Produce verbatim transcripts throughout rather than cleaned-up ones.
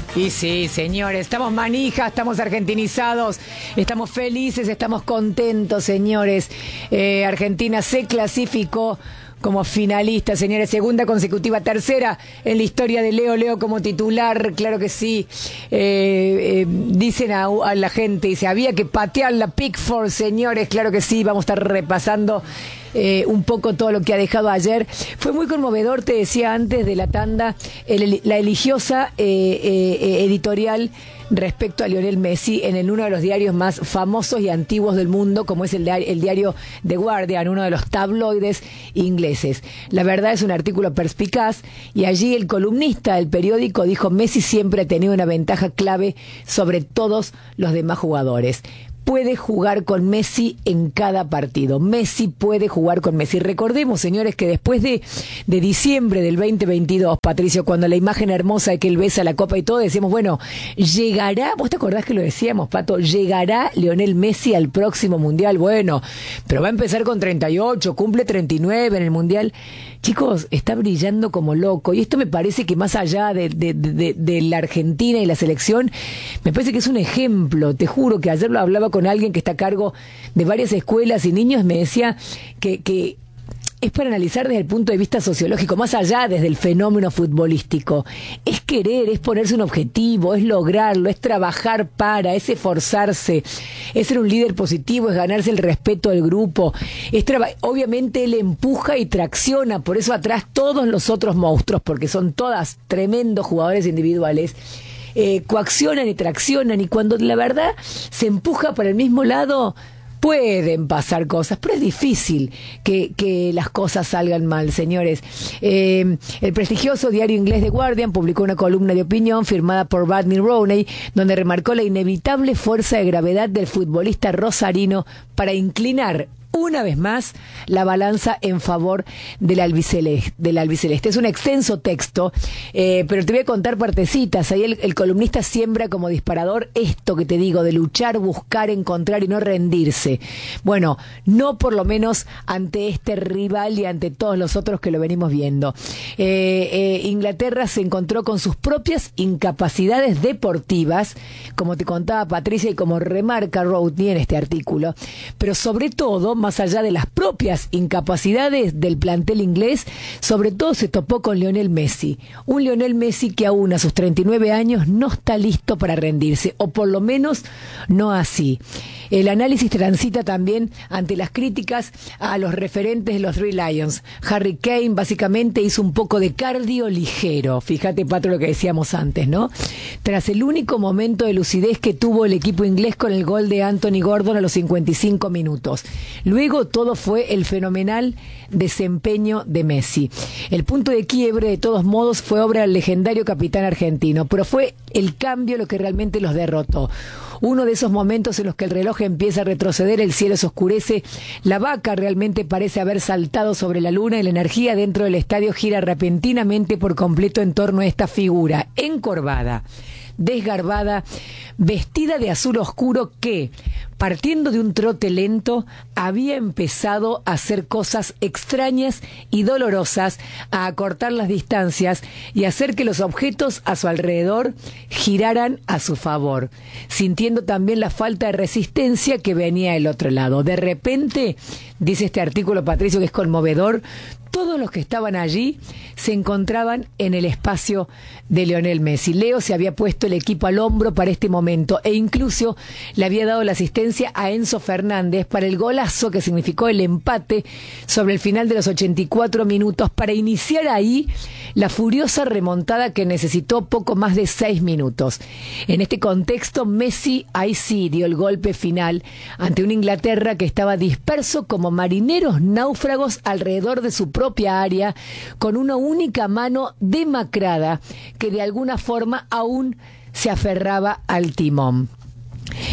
Y sí, señores, estamos manijas, estamos argentinizados, estamos felices, estamos contentos, señores. Eh, Argentina se clasificó como finalista, señores, segunda consecutiva, tercera en la historia de Leo Leo como titular, claro que sí. Eh, eh, dicen a, a la gente, dice, había que patear la Pickford, señores, claro que sí, vamos a estar repasando Eh, un poco todo lo que ha dejado ayer. Fue muy conmovedor, te decía antes de la tanda, el, la eligiosa eh, eh, editorial respecto a Lionel Messi en el, uno de los diarios más famosos y antiguos del mundo, como es el, el diario The Guardian, uno de los tabloides ingleses. La verdad es un artículo perspicaz y allí el columnista del periódico dijo: Messi siempre ha tenido una ventaja clave sobre todos los demás jugadores. Puede jugar con Messi en cada partido. Messi puede jugar con Messi. Recordemos, señores, que después de, de diciembre del veinte veintidós, Patricio, cuando la imagen hermosa de que él besa la copa y todo, decíamos, bueno, llegará, ¿vos te acordás que lo decíamos, Pato? ¿Llegará Lionel Messi al próximo Mundial? Bueno, pero va a empezar con treinta y ocho, cumple treinta y nueve en el Mundial. Chicos, está brillando como loco. Y esto me parece que más allá de, de, de, de la Argentina y la selección, me parece que es un ejemplo. Te juro que ayer lo hablaba con alguien que está a cargo de varias escuelas y niños, me decía que, que es para analizar desde el punto de vista sociológico, más allá desde el fenómeno futbolístico. Es querer, es ponerse un objetivo, es lograrlo, es trabajar para, es esforzarse, es ser un líder positivo, es ganarse el respeto del grupo. Es traba- Obviamente él empuja y tracciona, por eso atrás todos los otros monstruos, porque son todas tremendos jugadores individuales, eh, coaccionan y traccionan, y cuando la verdad se empuja para el mismo lado, pueden pasar cosas, pero es difícil que, que las cosas salgan mal, señores. Eh, el prestigioso diario inglés The Guardian publicó una columna de opinión firmada por Rodney Rowney, donde remarcó la inevitable fuerza de gravedad del futbolista rosarino para inclinar una vez más la balanza en favor del albiceleste. Del albiceleste. Es un extenso texto, eh, pero te voy a contar partecitas. Ahí el, el columnista siembra como disparador esto que te digo, de luchar, buscar, encontrar y no rendirse. Bueno, no por lo menos ante este rival y ante todos los otros que lo venimos viendo. Eh, eh, Inglaterra se encontró con sus propias incapacidades deportivas, como te contaba Patricia y como remarca Rodney en este artículo, pero sobre todo, más allá de las propias incapacidades del plantel inglés, sobre todo se topó con Lionel Messi. Un Lionel Messi que aún a sus treinta y nueve años no está listo para rendirse, o por lo menos no así. El análisis transita también ante las críticas a los referentes de los Three Lions. Harry Kane básicamente hizo un poco de cardio ligero. Fíjate, Patro, lo que decíamos antes, ¿no? Tras el único momento de lucidez que tuvo el equipo inglés con el gol de Anthony Gordon a los cincuenta y cinco minutos. Luego todo fue el fenomenal desempeño de Messi. El punto de quiebre, de todos modos, fue obra del legendario capitán argentino, pero fue el cambio lo que realmente los derrotó. Uno de esos momentos en los que el reloj empieza a retroceder, el cielo se oscurece, la vaca realmente parece haber saltado sobre la luna y la energía dentro del estadio gira repentinamente por completo en torno a esta figura encorvada, desgarbada, vestida de azul oscuro que, partiendo de un trote lento, había empezado a hacer cosas extrañas y dolorosas, a acortar las distancias y hacer que los objetos a su alrededor giraran a su favor, sintiendo también la falta de resistencia que venía del otro lado. De repente, dice este artículo, Patricio, que es conmovedor, todos los que estaban allí se encontraban en el espacio de Lionel Messi. Leo se había puesto el equipo al hombro para este momento e incluso le había dado la asistencia a Enzo Fernández para el golazo que significó el empate sobre el final de los ochenta y cuatro minutos para iniciar ahí la furiosa remontada que necesitó poco más de seis minutos. En este contexto, Messi ahí sí dio el golpe final ante una Inglaterra que estaba disperso como marineros náufragos alrededor de su propia área, con una única mano demacrada que de alguna forma aún se aferraba al timón.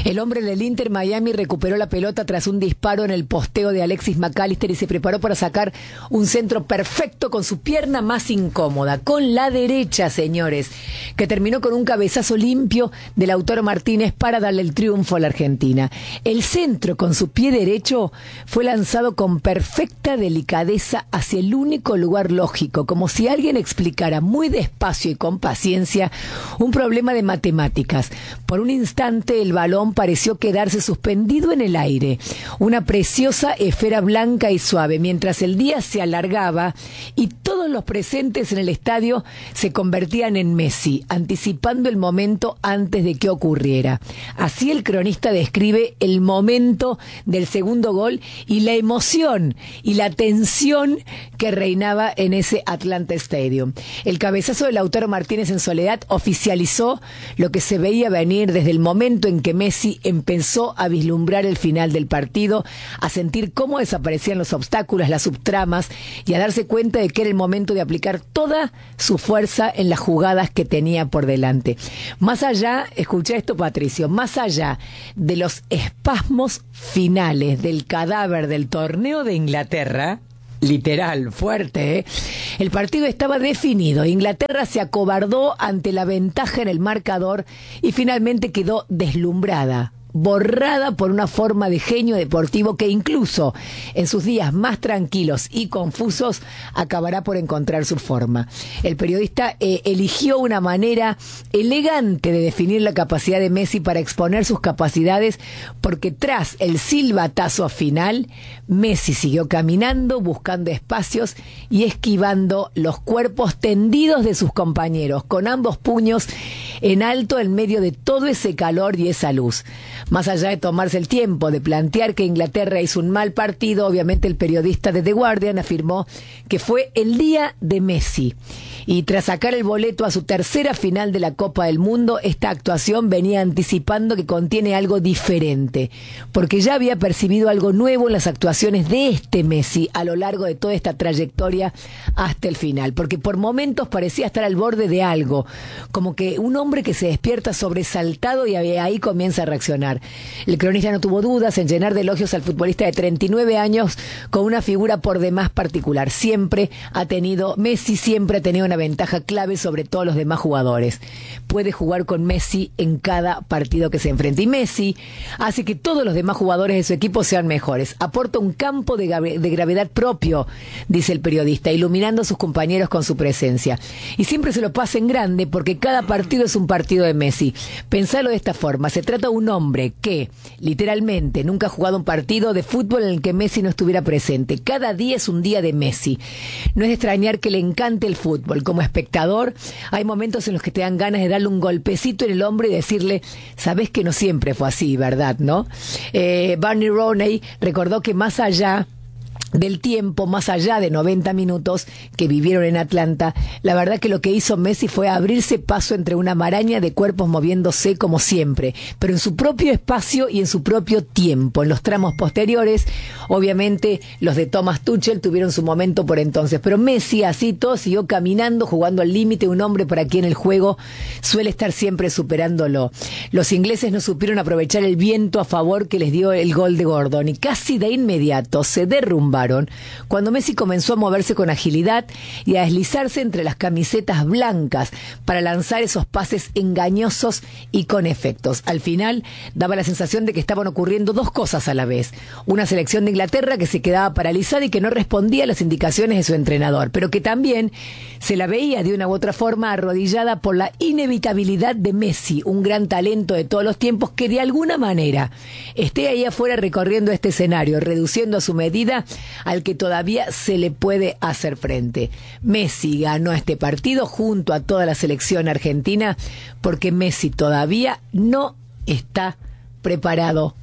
El hombre del Inter Miami recuperó la pelota tras un disparo en el posteo de Alexis McAllister y se preparó para sacar un centro perfecto con su pierna más incómoda, con la derecha, señores, que terminó con un cabezazo limpio de Lautaro Martínez para darle el triunfo a la Argentina. El centro con su pie derecho fue lanzado con perfecta delicadeza hacia el único lugar lógico, como si alguien explicara muy despacio y con paciencia un problema de matemáticas. Por un instante el balón pareció quedarse suspendido en el aire, una preciosa esfera blanca y suave, mientras el día se alargaba y todos los presentes en el estadio se convertían en Messi, anticipando el momento antes de que ocurriera. Así el cronista describe el momento del segundo gol y la emoción y la tensión que reinaba en ese Atlanta Stadium. El cabezazo de Lautaro Martínez en soledad oficializó lo que se veía venir desde el momento en que Messi empezó a vislumbrar el final del partido, a sentir cómo desaparecían los obstáculos, las subtramas y a darse cuenta de que era el momento de aplicar toda su fuerza en las jugadas que tenía por delante. Más allá, escucha esto, Patricio, más allá de los espasmos finales del cadáver del torneo de Inglaterra, literal, fuerte, ¿eh? El partido estaba definido. Inglaterra se acobardó ante la ventaja en el marcador y finalmente quedó deslumbrada, borrada por una forma de genio deportivo que incluso en sus días más tranquilos y confusos acabará por encontrar su forma. El periodista eh, eligió una manera elegante de definir la capacidad de Messi para exponer sus capacidades, porque tras el silbatazo final, Messi siguió caminando, buscando espacios y esquivando los cuerpos tendidos de sus compañeros, con ambos puños en alto en medio de todo ese calor y esa luz. Más allá de tomarse el tiempo de plantear que Inglaterra hizo un mal partido, obviamente el periodista de The Guardian afirmó que fue el día de Messi. Y tras sacar el boleto a su tercera final de la Copa del Mundo, esta actuación venía anticipando que contiene algo diferente, porque ya había percibido algo nuevo en las actuaciones de este Messi a lo largo de toda esta trayectoria hasta el final, porque por momentos parecía estar al borde de algo, como que un hombre que se despierta sobresaltado y ahí comienza a reaccionar. El cronista no tuvo dudas en llenar de elogios al futbolista de treinta y nueve años con una figura por demás particular. Siempre ha tenido, Messi siempre ha tenido una ventaja clave sobre todos los demás jugadores. Puede jugar con Messi en cada partido que se enfrente. Y Messi hace que todos los demás jugadores de su equipo sean mejores. Aporta un campo de, gravedad, de gravedad propio, dice el periodista, iluminando a sus compañeros con su presencia. Y siempre se lo pasa en grande porque cada partido es un partido de Messi. Pensalo de esta forma. Se trata de un hombre que, literalmente, nunca ha jugado un partido de fútbol en el que Messi no estuviera presente. Cada día es un día de Messi. No es de extrañar que le encante el fútbol. Como espectador, hay momentos en los que te dan ganas de darle un golpecito en el hombro y decirle, sabés que no siempre fue así, ¿verdad? ¿No? Eh, Barney Roney recordó que más allá del tiempo, más allá de noventa minutos que vivieron en Atlanta, la verdad que lo que hizo Messi fue abrirse paso entre una maraña de cuerpos moviéndose como siempre, pero en su propio espacio y en su propio tiempo. En los tramos posteriores, obviamente, los de Thomas Tuchel tuvieron su momento por entonces, pero Messi así todo siguió caminando, jugando al límite, un hombre para quien el juego suele estar siempre superándolo. Los ingleses no supieron aprovechar el viento a favor que les dio el gol de Gordon y casi de inmediato se derrumbaron cuando Messi comenzó a moverse con agilidad y a deslizarse entre las camisetas blancas para lanzar esos pases engañosos y con efectos. Al final daba la sensación de que estaban ocurriendo dos cosas a la vez. Una selección de Inglaterra que se quedaba paralizada y que no respondía a las indicaciones de su entrenador, pero que también se la veía de una u otra forma arrodillada por la inevitabilidad de Messi, un gran talento de todos los tiempos que de alguna manera esté ahí afuera recorriendo este escenario, reduciendo a su medida al que todavía se le puede hacer frente. Messi ganó este partido junto a toda la selección argentina porque Messi todavía no está preparado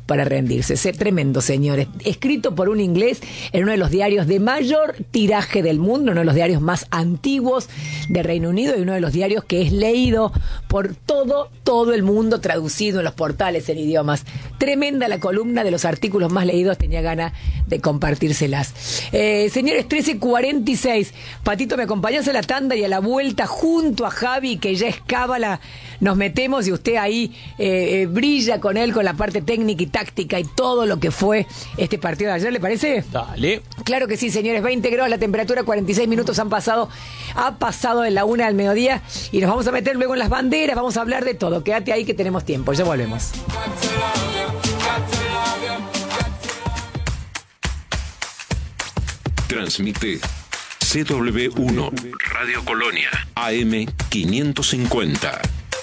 para rendirse. Es tremendo, señores. Escrito por un inglés en uno de los diarios de mayor tiraje del mundo, uno de los diarios más antiguos de Reino Unido y uno de los diarios que es leído por todo, todo el mundo, traducido en los portales en idiomas. Tremenda la columna, de los artículos más leídos, tenía ganas de compartírselas. Eh, señores, trece cuarenta y seis. Patito, ¿me acompañás a la tanda y a la vuelta junto a Javi, que ya es cábala? Nos metemos y usted ahí eh, eh, brilla con él, con la parte técnica y táctica y todo lo que fue este partido de ayer, ¿le parece? Dale. Claro que sí, señores. veinte grados la temperatura, cuarenta y seis minutos han pasado, ha pasado de la una al mediodía y nos vamos a meter luego en las banderas, vamos a hablar de todo. Quédate ahí que tenemos tiempo, ya volvemos. Transmite C W uno, Radio Colonia, A M quinientos cincuenta.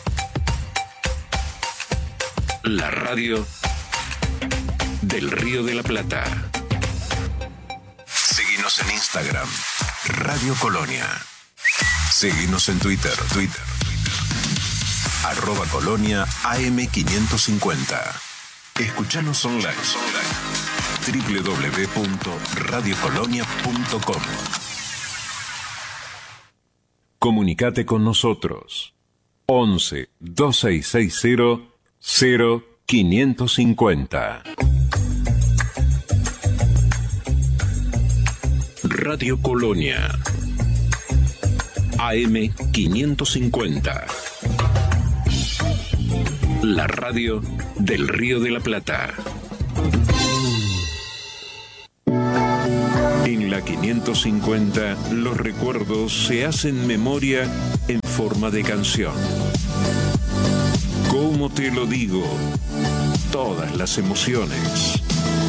La radio del Río de la Plata. Seguinos en Instagram, Radio Colonia. Seguinos en Twitter, Twitter, Twitter. Arroba Colonia A M quinientos cincuenta. Escuchanos online, online. doble u doble u doble u punto radio colonia punto com. Comunicate con nosotros. once, veintiséis sesenta, cero quinientos cincuenta. Radio Colonia. A M quinientos cincuenta. La radio del Río de la Plata. En la quinientos cincuenta, los recuerdos se hacen memoria en forma de canción. ¿Cómo te lo digo? Todas las emociones.